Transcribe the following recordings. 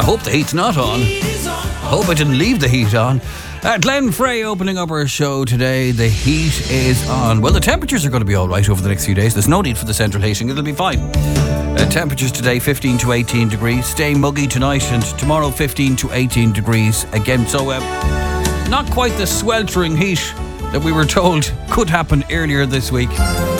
hope the heat's not on. I hope I didn't leave the heat on. Glenn Frey opening up our show today. The heat is on. Well, the temperatures are going to be all right over the next few days. There's no need for the central heating. It'll be fine. Temperatures today 15 to 18 degrees. Staying muggy tonight, and tomorrow 15 to 18 degrees again. So not quite the sweltering heat that we were told could happen earlier this week.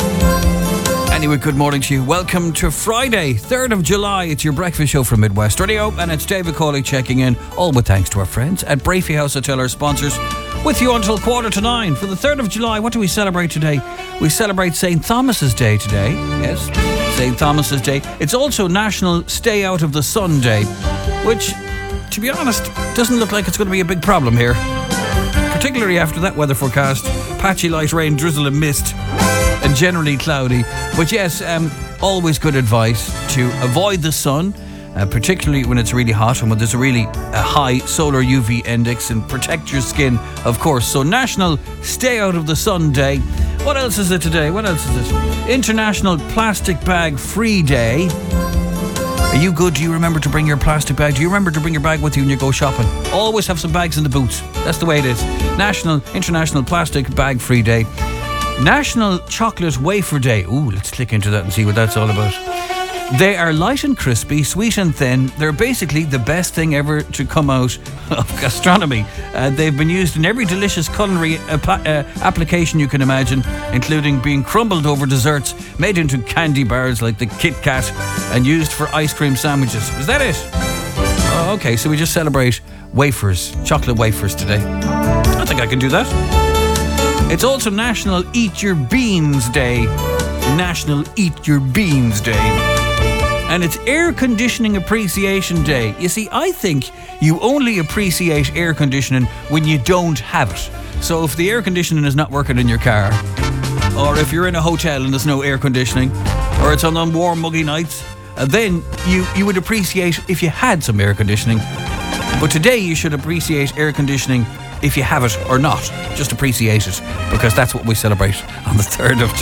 Anyway, good morning to you. Welcome to Friday, 3rd of July. It's your breakfast show from Midwest Radio, and it's David Cawley checking in, all with thanks to our friends at Brafey House Hotel, our sponsors, with you until 8:45. For the 3rd of July, what do we celebrate today? We celebrate St. Thomas's Day today. Yes, St. Thomas's Day. It's also National Stay Out of the Sun Day, which, to be honest, doesn't look like it's going to be a big problem here. Particularly after that weather forecast. Patchy light rain, drizzle and mist, and generally cloudy. But yes, always good advice to avoid the sun, particularly when it's really hot and when there's a really high solar UV index, and protect your skin, of course. So National Stay Out of the Sun Day. What else is it today? What else is it? International Plastic Bag Free Day. Are you good? Do you remember to bring your plastic bag? Do you remember to bring your bag with you when you go shopping? Always have some bags in the boots. That's the way it is. International Plastic Bag Free Day. National Chocolate Wafer Day. Ooh, let's click into that and see what that's all about. They are light and crispy, sweet and thin. They're basically the best thing ever to come out of gastronomy. They've been used in every delicious culinary application you can imagine, including being crumbled over desserts, made into candy bars like the Kit Kat, and used for ice cream sandwiches. Is that it? Oh, okay, so we just celebrate wafers, chocolate wafers today. I think I can do that. It's also National Eat Your Beans Day. National Eat Your Beans Day. And it's Air Conditioning Appreciation Day. You see, I think you only appreciate air conditioning when you don't have it. So if the air conditioning is not working in your car, or if you're in a hotel and there's no air conditioning, or it's on warm, muggy nights, then you would appreciate if you had some air conditioning. But today you should appreciate air conditioning if you have it or not. Just appreciate it, because that's what we celebrate on the 3rd of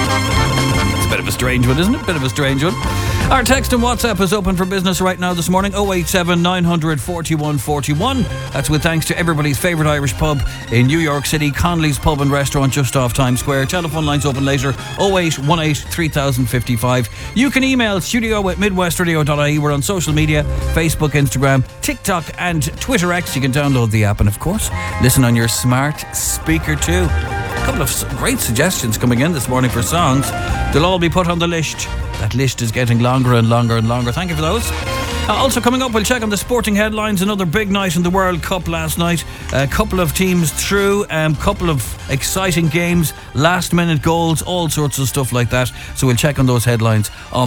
July. It's a bit of a strange one, isn't it? Bit of a strange one. Our text and WhatsApp is open for business right now this morning. 087 900 41 41. That's with thanks to everybody's favourite Irish pub in New York City, Connolly's Pub and Restaurant, just off Times Square. Telephone lines open later, 0818 3055. You can email studio@midwestradio.ie. We're on social media, Facebook, Instagram, TikTok and Twitter X. You can download the app and, of course, listen on your smart speaker too. A couple of great suggestions coming in this morning for songs. They'll all be put on the list. That list is getting longer and longer and longer. Thank you for those. Also coming up, we'll check on the sporting headlines. Another big night in the World Cup last night. A couple of teams through, couple of exciting games, last minute goals, all sorts of stuff like that. So we'll check on those headlines on